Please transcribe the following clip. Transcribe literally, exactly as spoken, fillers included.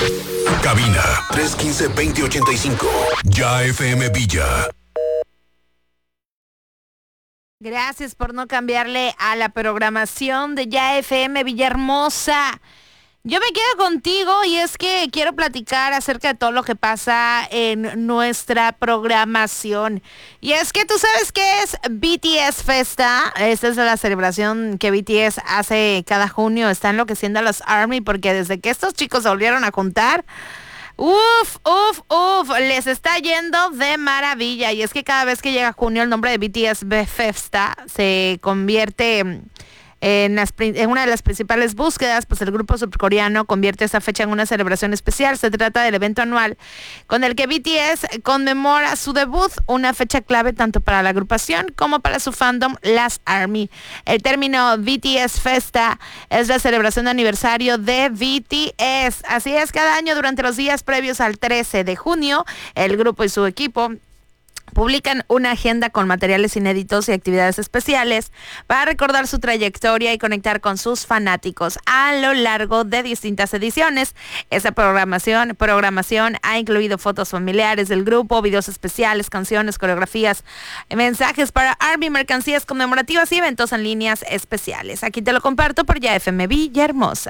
Cabina tres uno cinco, dos cero ocho cinco. Ya F M Villa. Gracias por no cambiarle a la programación de Ya F M Villahermosa. Yo me quedo contigo y es que quiero platicar acerca de todo lo que pasa en nuestra programación. Y es que tú sabes qué es B T S Festa. Esta es la celebración que B T S hace cada junio. Está enloqueciendo a los ARMY porque desde que estos chicos se volvieron a juntar, uf, uf, uf, les está yendo de maravilla. Y es que cada vez que llega junio el nombre de B T S Festa se convierte En, las, en una de las principales búsquedas. Pues el grupo surcoreano convierte esa fecha en una celebración especial. Se trata del evento anual con el que B T S conmemora su debut, una fecha clave tanto para la agrupación como para su fandom, las ARMY. El término B T S Festa es la celebración de aniversario de B T S. Así es, cada año durante los días previos al trece de junio, el grupo y su equipo publican una agenda con materiales inéditos y actividades especiales para recordar su trayectoria y conectar con sus fanáticos a lo largo de distintas ediciones. Esa programación, programación ha incluido fotos familiares del grupo, videos especiales, canciones, coreografías, mensajes para ARMY, mercancías conmemorativas y eventos en líneas especiales. Aquí te lo comparto por Ya F M Villahermosa.